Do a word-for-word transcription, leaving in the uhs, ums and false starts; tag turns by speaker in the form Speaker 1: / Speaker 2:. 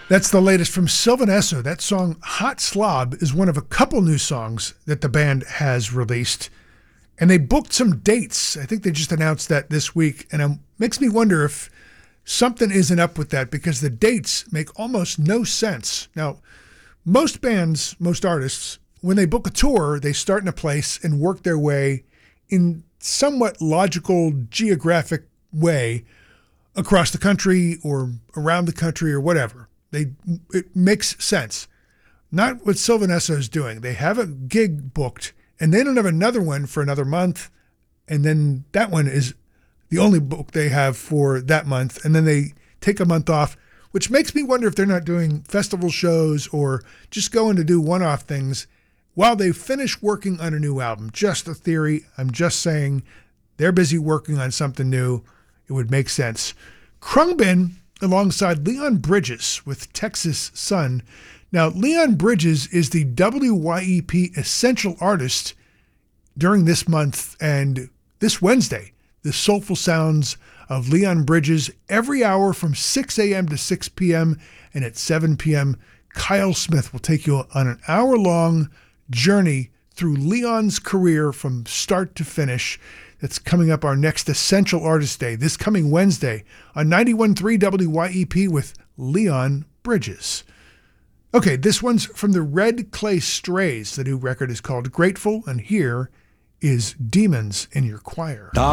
Speaker 1: That's the latest from Sylvan Esso. That song, Hot Slob, is one of a couple new songs that the band has released. And they booked some dates. I think they just announced that this week. And it makes me wonder if something isn't up with that, because the dates make almost no sense. Now, most bands, most artists, when they book a tour, they start in a place and work their way in somewhat logical, geographic way across the country or around the country or whatever. They it makes sense. Not what Sylvan Esso is doing. They have a gig booked and they don't have another one for another month, and then that one is the only book they have for that month, and then they take a month off, which makes me wonder if they're not doing festival shows or just going to do one-off things while they finish working on a new album. Just a theory. I'm just saying they're busy working on something new. It would make sense. Khruangbin alongside Leon Bridges with Texas Sun. Now, Leon Bridges is the W Y E P Essential Artist during this month and this Wednesday. The soulful sounds of Leon Bridges every hour from six a.m. to six p.m. and at seven p.m. Kyle Smith will take you on an hour-long journey through Leon's career from start to finish. That's coming up our next Essential Artist Day this coming Wednesday on ninety-one point three W Y E P with Leon Bridges. Okay, this one's from the Red Clay Strays. The new record is called Grateful, and here is Demons in Your Choir.